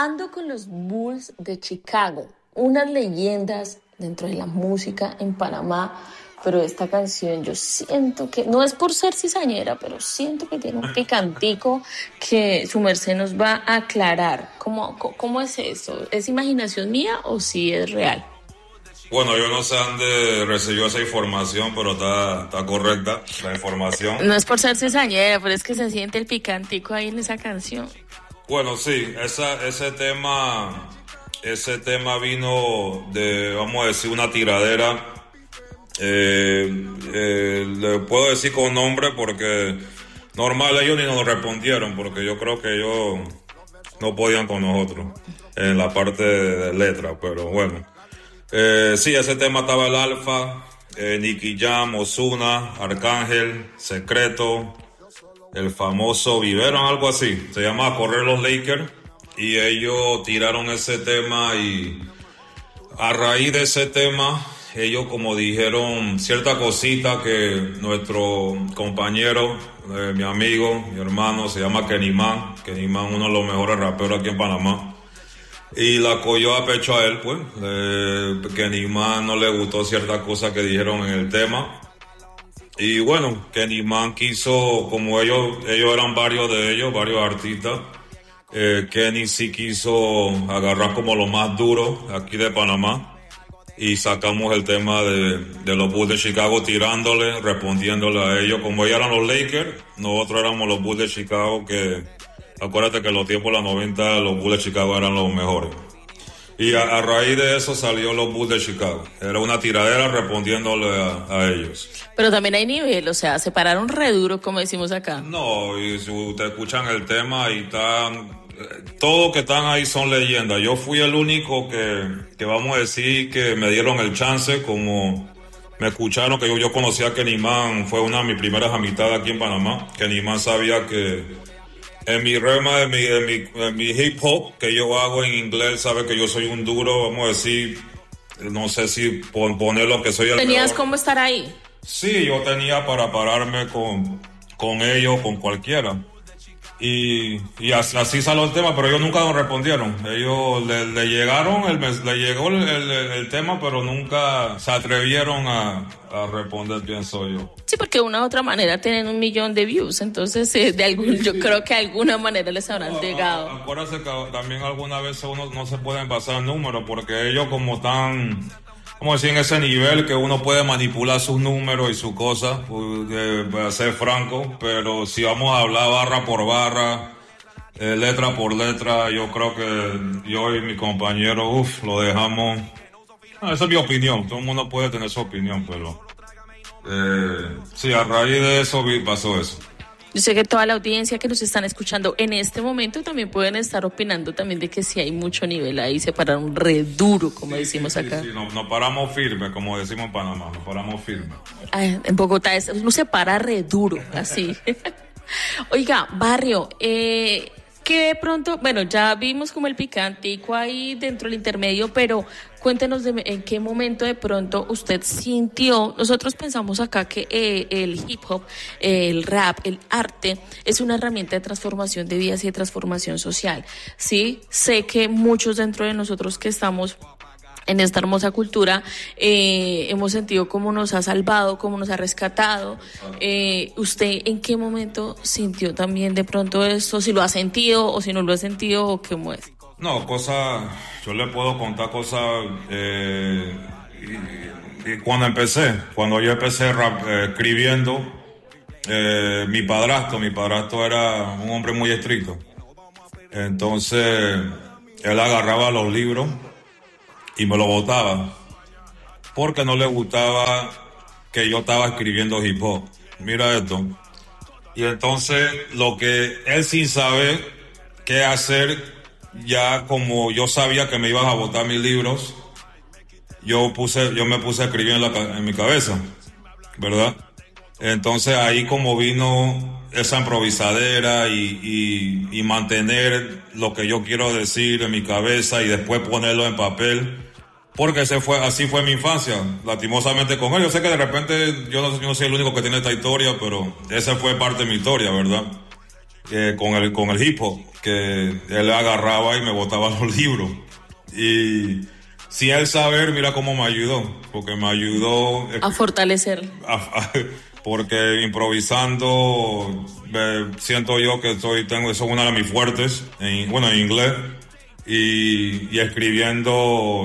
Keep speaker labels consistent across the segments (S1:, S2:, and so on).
S1: Ando con los Bulls de Chicago, unas leyendas dentro de la música en Panamá, pero esta canción yo siento que, no es por ser cizañera, pero siento que tiene un picantico que su merced nos va a aclarar. ¿Cómo es eso? ¿Es imaginación mía o sí es real?
S2: Bueno, yo no sé dónde recibió esa información, pero está correcta la información.
S1: No es por ser cizañera, pero es que se siente el picantico ahí en esa canción.
S2: Bueno, sí, ese tema vino de, vamos a decir, una tiradera. Le puedo decir con nombre porque normal ellos ni nos respondieron, porque yo creo que ellos no podían con nosotros en la parte de letra, pero bueno. Sí, ese tema estaba el Alfa, Nicky Jam, Ozuna, Arcángel, Secreto, el famoso Vivero, algo así. Se llama Correr los Lakers y ellos tiraron ese tema y a raíz de ese tema ellos como dijeron cierta cosita que nuestro compañero, mi amigo, mi hermano, se llama Kenny Man, uno de los mejores raperos aquí en Panamá. Y la cogió a pecho a él, pues. Kenny Man no le gustó ciertas cosas que dijeron en el tema. Y bueno, Kenny Man quiso, como ellos eran varios artistas, Kenny sí quiso agarrar como lo más duro aquí de Panamá. Y sacamos el tema de los Bulls de Chicago tirándole, respondiéndole a ellos. Como ellos eran los Lakers, nosotros éramos los Bulls de Chicago que... Acuérdate que en los tiempos de los 90 los Bulls de Chicago eran los mejores. Y a raíz de eso salió los Bulls de Chicago. Era una tiradera respondiéndole a ellos.
S1: Pero también hay nivel, o sea, se pararon re duro, como decimos acá.
S2: No, y si ustedes escuchan el tema y están... Todos que están ahí son leyendas. Yo fui el único que vamos a decir que me dieron el chance, como me escucharon, que yo conocía a Kenny Man, fue una de mis primeras amistades aquí en Panamá. Kenny Man sabía que... En mi rema, en mi hip hop que yo hago en inglés, sabe que yo soy un duro, vamos a decir, no sé si poner lo que soy el
S1: ¿Tenías
S2: mejor.
S1: cómo estar ahí?
S2: Sí, yo tenía para pararme con ellos, con cualquiera. Y así salió el tema, pero ellos nunca nos respondieron. Ellos le llegó el tema, pero nunca se atrevieron a responder, pienso yo.
S1: Sí, porque de una u otra manera tienen 1 millón de views, entonces yo creo que de alguna manera les habrán llegado.
S2: Acuérdense que también algunas veces uno no se pueden basar en números, porque ellos como están... Como decir, en ese nivel que uno puede manipular sus números y sus cosas, para ser franco, pero si vamos a hablar barra por barra, letra por letra, yo creo que yo y mi compañero, lo dejamos. Esa es mi opinión, todo el mundo puede tener su opinión, pero sí, a raíz de eso pasó eso.
S1: Yo sé que toda la audiencia que nos están escuchando en este momento también pueden estar opinando también de que sí hay mucho nivel ahí, se pararon re duro, como decimos acá.
S2: Sí, nos paramos firme, como decimos en Panamá, nos paramos firme.
S1: En Bogotá uno se para re duro, así. Oiga, Barrio, que de pronto, bueno, ya vimos como el picantico ahí dentro del intermedio, pero cuéntenos en qué momento de pronto usted sintió. Nosotros pensamos acá que el hip hop, el rap, el arte es una herramienta de transformación de vidas y de transformación social. Sí, sé que muchos dentro de nosotros que estamos en esta hermosa cultura, hemos sentido cómo nos ha salvado, cómo nos ha rescatado. ¿Usted en qué momento sintió también de pronto esto? Si lo ha sentido o si no lo ha sentido o cómo es.
S2: No, yo le puedo contar cosas. Y cuando yo empecé escribiendo, mi padrastro era un hombre muy estricto. Entonces, él agarraba los libros y me lo botaba porque no le gustaba que yo estaba escribiendo hip hop. Mira esto. Y entonces lo que él sin saber qué hacer, ya como yo sabía que me iban a botar mis libros, yo me puse a escribir en mi cabeza, ¿verdad? Entonces ahí como vino esa improvisadera y mantener lo que yo quiero decir en mi cabeza y después ponerlo en papel, porque así fue mi infancia, lastimosamente con él. Yo sé que de repente yo no soy el único que tiene esta historia, pero esa fue parte de mi historia, ¿verdad? Con el hip hop. que él agarraba y me botaba los libros. Y sin él saber, mira cómo me ayudó, porque me ayudó
S1: a fortalecer.
S2: Porque improvisando, siento yo que eso es una de mis fuertes, en inglés, y escribiendo,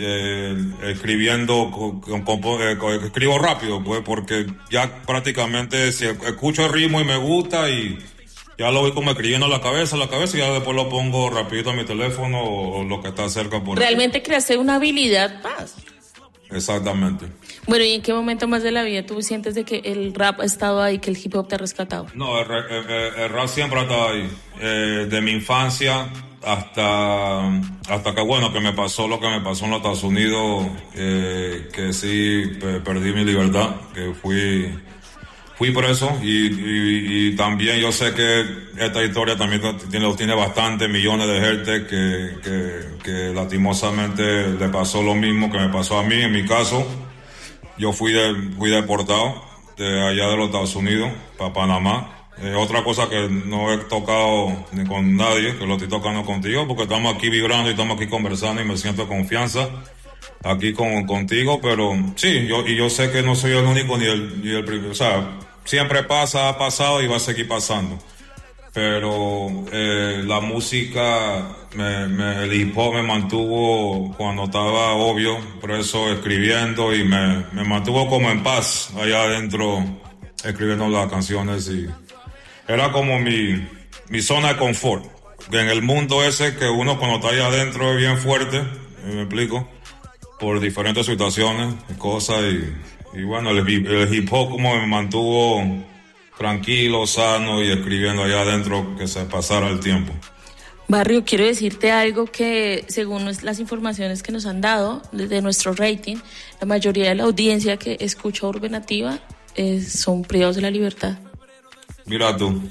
S2: escribo rápido, pues, porque ya prácticamente si escucho el ritmo y me gusta, y ya lo voy como escribiendo a la cabeza, y ya después lo pongo rapidito a mi teléfono o lo que está cerca por ahí.
S1: Realmente creaste una habilidad más.
S2: Exactamente.
S1: Bueno, ¿y en qué momento más de la vida tú sientes de que el rap ha estado ahí, que el hip hop te ha rescatado?
S2: No, el rap siempre ha estado ahí. De mi infancia hasta que, bueno, que me pasó lo que me pasó en los Estados Unidos, que sí perdí mi libertad, que fui preso, y también yo sé que esta historia también tiene bastantes millones de gente que lastimosamente le pasó lo mismo que me pasó a mí. En mi caso, yo fui deportado de allá de los Estados Unidos para Panamá. Otra cosa que no he tocado ni con nadie, que lo estoy tocando contigo, porque estamos aquí vibrando y estamos aquí conversando y me siento confianza aquí contigo, pero sí, yo sé que no soy el único ni el primero, o sea, siempre ha pasado y va a seguir pasando. Pero la música, el hip hop me mantuvo cuando estaba obvio, por eso escribiendo, y me mantuvo como en paz allá adentro escribiendo las canciones, y era como mi zona de confort. En el mundo ese que uno cuando está allá adentro es bien fuerte, me explico, por diferentes situaciones, cosas, y bueno, el hip hop como me mantuvo tranquilo, sano y escribiendo allá adentro, que se pasara el tiempo.
S1: Barrio, quiero decirte algo que según las informaciones que nos han dado desde nuestro rating, la mayoría de la audiencia que escucha Urbe Nativa son privados de la libertad. Mira tú,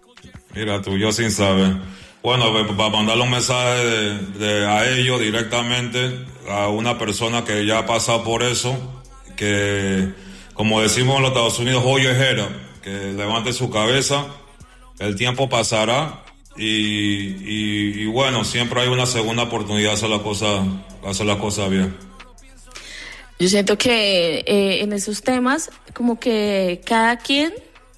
S2: yo sin saber. Bueno, para mandarle un mensaje a ellos directamente, a una persona que ya ha pasado por eso, que como decimos en los Estados Unidos, hoyo ejera, que levante su cabeza, el tiempo pasará, y bueno, siempre hay una segunda oportunidad de hacer las cosas bien.
S1: Yo siento que en esos temas, como que cada quien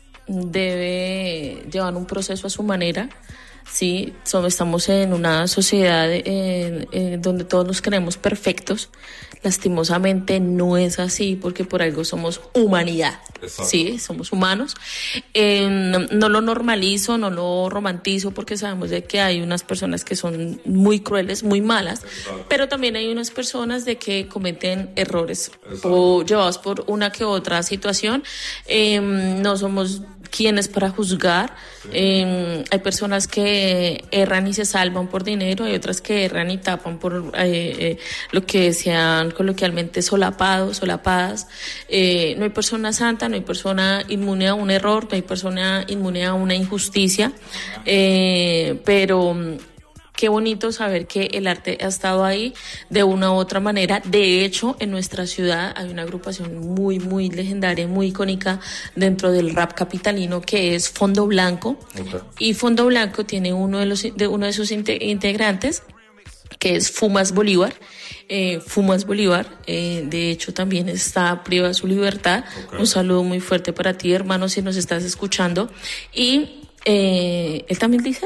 S1: debe llevar un proceso a su manera. Sí, estamos en una sociedad donde todos nos creemos perfectos. Lastimosamente no es así, porque por algo somos humanidad. Exacto. Sí, somos humanos. No lo normalizo, no lo romantizo, porque sabemos de que hay unas personas que son muy crueles, muy malas. Exacto. Pero también hay unas personas de que cometen errores llevados por una que otra situación. No somos quienes para juzgar. Sí. Hay personas que erran y se salvan por dinero, hay otras que erran y tapan por lo que sean coloquialmente solapadas. No hay persona santa, no hay persona inmune a un error, no hay persona inmune a una injusticia, pero qué bonito saber que el arte ha estado ahí de una u otra manera. De hecho, en nuestra ciudad hay una agrupación muy, muy legendaria, muy icónica dentro del rap capitalino, que es Fondo Blanco. Okay. Y Fondo Blanco tiene uno de sus integrantes, que es Fumas Bolívar. De hecho también está privado de su libertad. Okay. Un saludo muy fuerte para ti, hermano, si nos estás escuchando. Y él también dice: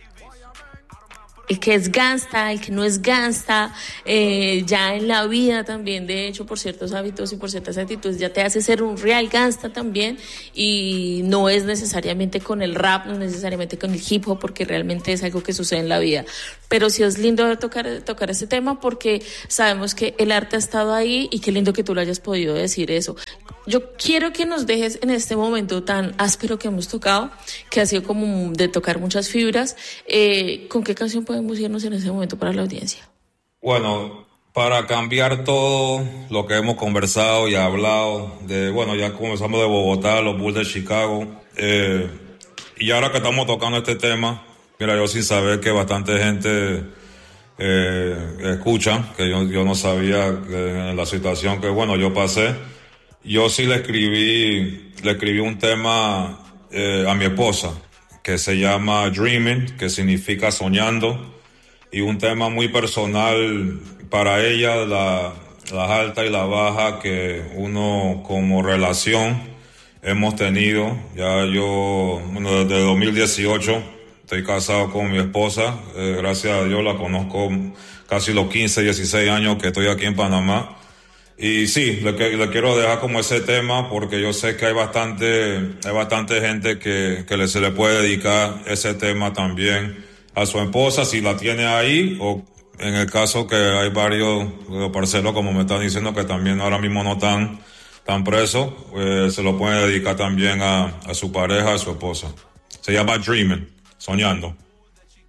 S1: el que es gangsta, el que no es gangsta, ya en la vida también, de hecho, por ciertos hábitos y por ciertas actitudes, ya te hace ser un real gangsta también, y no es necesariamente con el rap, no es necesariamente con el hip hop, porque realmente es algo que sucede en la vida. Pero sí es lindo tocar este tema, porque sabemos que el arte ha estado ahí, y qué lindo que tú lo hayas podido decir eso. Yo quiero que nos dejes en este momento tan áspero que hemos tocado, que ha sido como de tocar muchas fibras, ¿con qué canción podemos irnos en ese momento para la audiencia?
S2: Bueno, para cambiar todo lo que hemos conversado y hablado ya comenzamos de Bogotá, los Bulls de Chicago, y ahora que estamos tocando este tema, mira, yo sin saber que bastante gente escucha, que yo no sabía que en la situación que yo pasé. Yo sí le escribí un tema a mi esposa, que se llama Dreaming, que significa soñando, y un tema muy personal para ella, las altas y las bajas que uno como relación hemos tenido. Ya yo, bueno, desde 2018 estoy casado con mi esposa, gracias a Dios la conozco casi los 15, 16 años que estoy aquí en Panamá. Y sí, le quiero dejar como ese tema porque yo sé que hay bastante gente que se le puede dedicar ese tema también a su esposa, si la tiene ahí, o en el caso que hay varios parceros, como me están diciendo, que también ahora mismo no están presos, se lo puede dedicar también a su pareja, a su esposa. Se llama Dreaming, soñando.